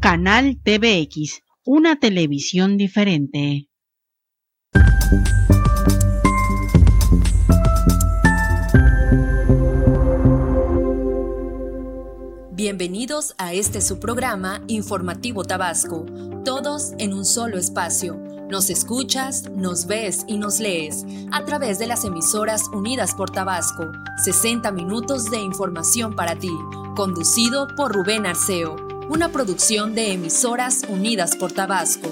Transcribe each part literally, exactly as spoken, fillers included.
Canal T V X, una televisión diferente. Bienvenidos a este su programa Informativo Tabasco, todos en un solo espacio. Nos escuchas, nos ves y nos lees a través de las emisoras Unidas por Tabasco. sesenta minutos de información para ti, conducido por Rubén Arceo, una producción de Emisoras Unidas por Tabasco.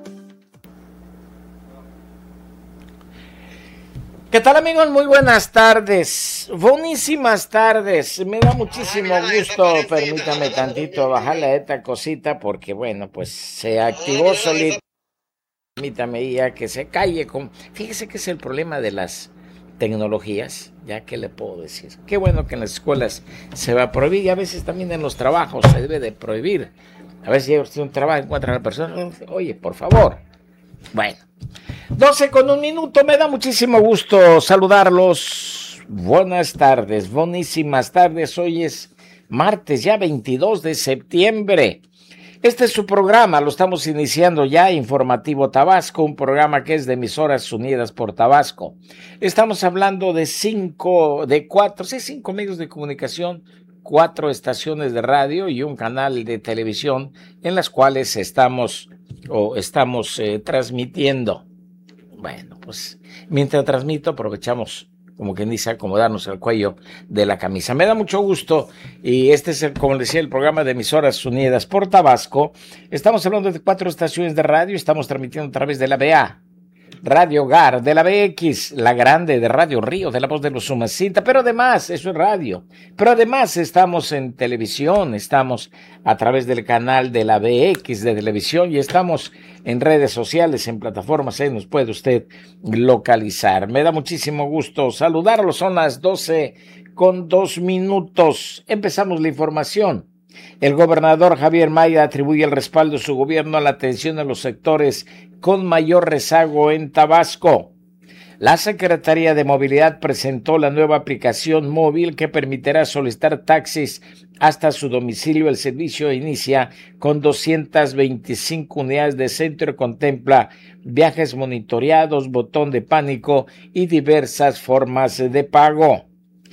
¿Qué tal, amigos? Muy buenas tardes, buenísimas tardes. Me da muchísimo gusto, permítame tantito bajarle esta cosita porque, bueno, pues se activó solito. Permítame ya que se calle. Con... Fíjese que es el problema de las tecnologías, ya que le puedo decir. Qué bueno que en las escuelas se va a prohibir y a veces también en los trabajos se debe de prohibir. A veces llega usted a un trabajo, encuentra a la persona, oye, por favor. Bueno. doce con un minuto, me da muchísimo gusto saludarlos. Buenas tardes, buenísimas tardes. Hoy es martes, ya veintidós de septiembre. Este es su programa, lo estamos iniciando ya, Informativo Tabasco, un programa que es de Emisoras Unidas por Tabasco. Estamos hablando de cinco, de cuatro, sí, cinco medios de comunicación, cuatro estaciones de radio y un canal de televisión en las cuales estamos, o estamos eh, transmitiendo. Bueno, pues mientras transmito aprovechamos, como quien dice, acomodarnos el cuello de la camisa. Me da mucho gusto y este es, el, como decía, el programa de Emisoras Unidas por Tabasco. Estamos hablando de cuatro estaciones de radio, estamos transmitiendo a través de la B A, Radio Hogar, de la B X, La Grande, de Radio Río, de La Voz de los Sumacita, pero además, eso es radio, pero además estamos en televisión, estamos a través del canal de la B X de televisión y estamos en redes sociales, en plataformas, ahí nos puede usted localizar. Me da muchísimo gusto saludarlo, son las doce con dos minutos. Empezamos la información. El gobernador Javier May atribuye el respaldo de su gobierno a la atención a los sectores con mayor rezago en Tabasco. La Secretaría de Movilidad presentó la nueva aplicación móvil que permitirá solicitar taxis hasta su domicilio. El servicio inicia con doscientas veinticinco unidades de centro y contempla viajes monitoreados, botón de pánico y diversas formas de pago.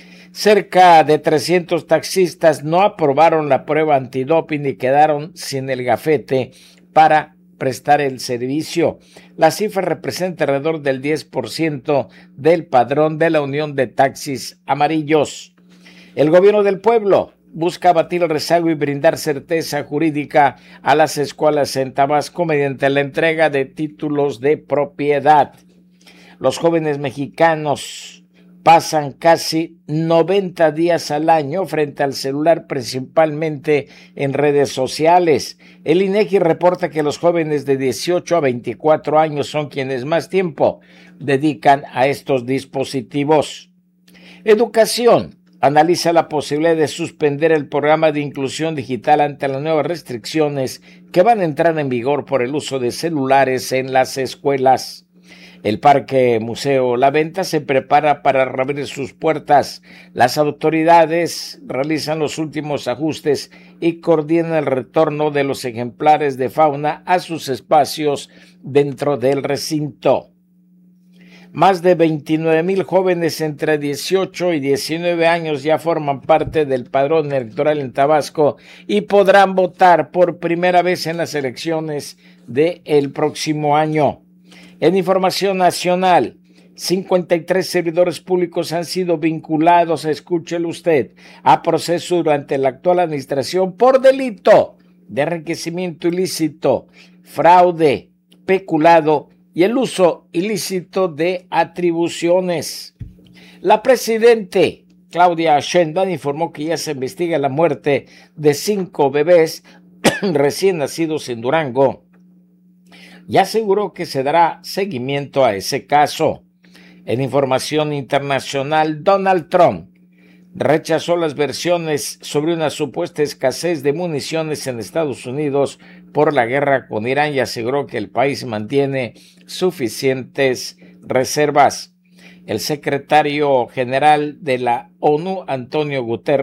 Cerca de trescientos taxistas no aprobaron la prueba antidoping y quedaron sin el gafete para prestar el servicio. La cifra representa alrededor del diez por ciento del padrón de la Unión de Taxis Amarillos. El gobierno del pueblo busca abatir el rezago y brindar certeza jurídica a las escuelas en Tabasco mediante la entrega de títulos de propiedad. Los jóvenes mexicanos pasan casi noventa días al año frente al celular, principalmente en redes sociales. El INEGI reporta que los jóvenes de dieciocho a veinticuatro años son quienes más tiempo dedican a estos dispositivos. Educación analiza la posibilidad de suspender el programa de inclusión digital ante las nuevas restricciones que van a entrar en vigor por el uso de celulares en las escuelas. El Parque Museo La Venta se prepara para reabrir sus puertas. Las autoridades realizan los últimos ajustes y coordinan el retorno de los ejemplares de fauna a sus espacios dentro del recinto. Más de veintinueve mil jóvenes entre dieciocho y diecinueve años ya forman parte del padrón electoral en Tabasco y podrán votar por primera vez en las elecciones del próximo año. En información nacional, cincuenta y tres servidores públicos han sido vinculados, escúchelo usted, a proceso durante la actual administración por delito de enriquecimiento ilícito, fraude, peculado y el uso ilícito de atribuciones. La presidente Claudia Sheinbaum informó que ya se investiga la muerte de cinco bebés recién nacidos en Durango y aseguró que se dará seguimiento a ese caso. En información internacional, Donald Trump rechazó las versiones sobre una supuesta escasez de municiones en Estados Unidos por la guerra con Irán y aseguró que el país mantiene suficientes reservas. El secretario general de la ONU, Antonio Guterres,